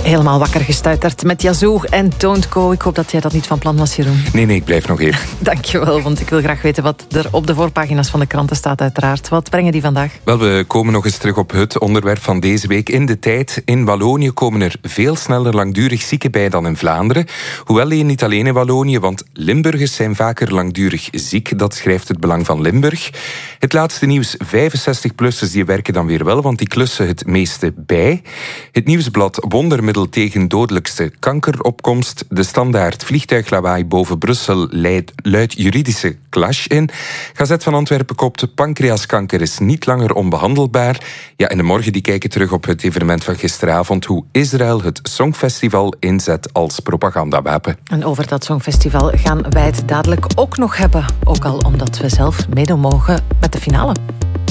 Helemaal wakker gestuiterd met Yazoo en Don't Go. Ik hoop dat jij dat niet van plan was, Jeroen. Nee, ik blijf nog even. Dankjewel, want ik wil graag weten wat er op de voorpagina's van de kranten staat uiteraard. Wat brengen die vandaag? Wel, we komen nog eens terug op het onderwerp van deze week. In de tijd, in Wallonië komen er veel sneller langdurig zieken bij dan in Vlaanderen. Hoewel niet alleen in Wallonië, want Limburgers zijn vaker langdurig ziek. Dat schrijft het Belang van Limburg. Het laatste nieuws, 65-plussers die werken dan weer wel, want die klussen het meeste bij. Het Nieuwsblad, wondermiddel tegen dodelijkste kankeropkomst. De Standaard, vliegtuiglawaai boven Brussel luidt juridische clash in. Gazet van Antwerpen kopt, pancreaskanker is niet langer onbehandelbaar. Ja, en de Morgen die kijken terug op het evenement van gisteravond, hoe Israël het Songfestival inzet als propagandawapen. En over dat Songfestival gaan wij het dadelijk ook nog hebben. Ook al omdat we zelf meedoen mogen met de finale.